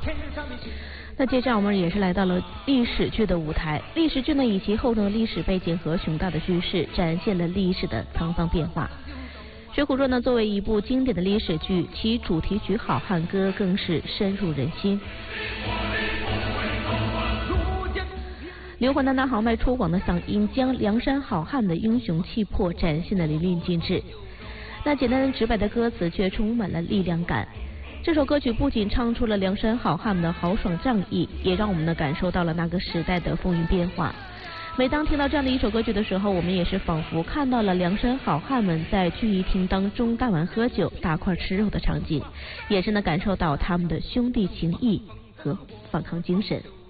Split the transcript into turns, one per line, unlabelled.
那接下来我们也是来到了历史剧的舞台。历史剧呢，以其厚重的历史背景和雄大的叙事，展现了历史的沧桑变化。《水浒传》呢，作为一部经典的历史剧，其主题曲《好汉歌》更是深入人心。刘欢那豪迈粗犷的嗓音，将梁山好汉的英雄气魄展现得淋漓尽致。那简单直白的歌词却充满了力量感。这首歌曲不仅唱出了梁山好汉们的豪爽仗义，也让我们感受到了那个时代的风云变化。每当听到这样的一首歌曲的时候，我们也是仿佛看到了梁山好汉们在聚义厅当中大碗喝酒、大块吃肉的场景，也是能感受到他们的兄弟情谊和反抗精神。